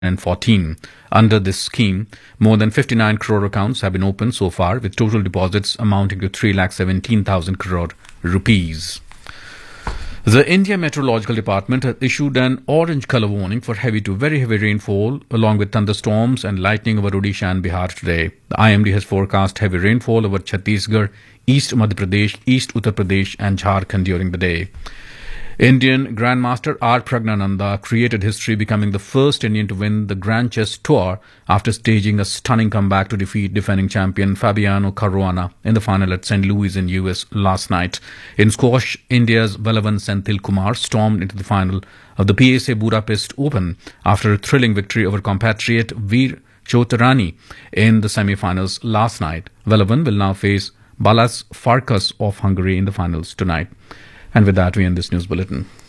2014. Under this scheme, more than 59 crore accounts have been opened so far, with total deposits amounting to 3,17,000 crore rupees. The India Meteorological Department has issued an orange color warning for heavy to very heavy rainfall along with thunderstorms and lightning over Odisha and Bihar today. The IMD has forecast heavy rainfall over Chhattisgarh, East Madhya Pradesh, East Uttar Pradesh and Jharkhand during the day. Indian Grandmaster R. Pragnananda created history, becoming the first Indian to win the Grand Chess Tour after staging a stunning comeback to defeat defending champion Fabiano Caruana in the final at St. Louis in US last night. In squash, India's Valavan Senthil Kumar stormed into the final of the PSA Budapest Open after a thrilling victory over compatriot Veer Chotarani in the semi-finals last night. Valavan will now face Balazs Farkas of Hungary in the finals tonight. And with that, we end this news bulletin.